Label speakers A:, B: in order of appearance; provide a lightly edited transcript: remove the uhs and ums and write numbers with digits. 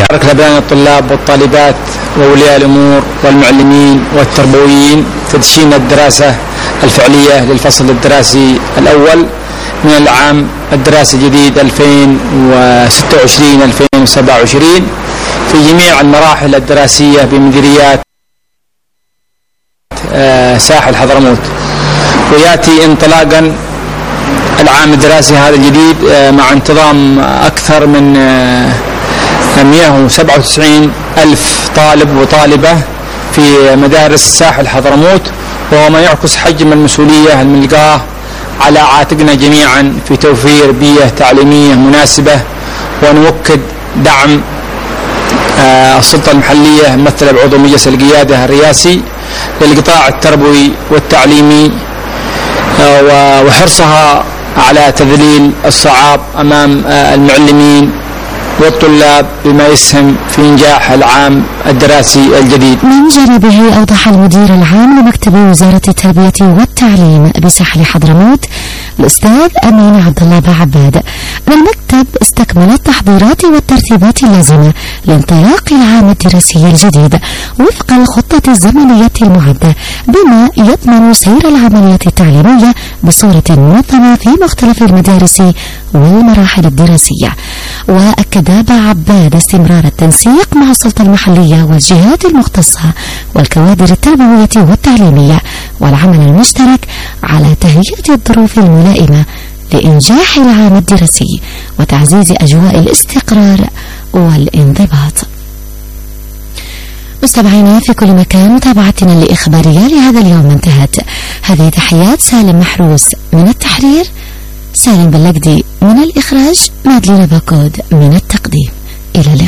A: يشارك لبنان الطلاب والطالبات وأولياء الأمور والمعلمين والتربويين تدشين الدراسة الفعلية للفصل الدراسي الأول من العام الدراسي الجديد 2026-2027 في جميع المراحل الدراسية بمديريات ساحل حضرموت. ويأتي انطلاقا العام الدراسي هذا الجديد مع انتظام أكثر من 197 ألف طالب وطالبة في مدارس ساحل حضرموت، وهو ما يعكس حجم المسؤولية الملقاه على عاتقنا جميعا في توفير بيئة تعليمية مناسبة، ونوكد دعم السلطة المحلية ممثلة بعضو مجلس القيادة الرئاسي للقطاع التربوي والتعليمي، وحرصها على تذليل الصعاب أمام المعلمين والطلاب بما يسهم في إنجاح العام الدراسي الجديد.
B: من جانبه أوضح المدير العام لمكتب وزارة التربية والتعليم بساحل حضرموت الأستاذ أمين عبد الله عباد أن المكتب استكمل التحضيرات والترتيبات اللازمة لانطلاق العام الدراسي الجديد وفق الخطة الزمنية المعدة، بما يضمن سير العملية التعليمية بصورة منظمة في مختلف المدارس والمراحل الدراسية. وأكد عباد استمرار التنسيق مع السلطة المحلية والجهات المختصة والكوادر التربوية والتعليمية والعمل المشترك على تهيئة الظروف الملائمة لإنجاح العام الدراسي وتعزيز أجواء الاستقرار والانضباط. مستمعينا في كل مكان، متابعتنا الإخبارية لهذا اليوم انتهت. هذه تحيات سالم محروس من التحرير، سالم بلقدي من الإخراج، مادلين باكود من التقديم. إلى اللقاء.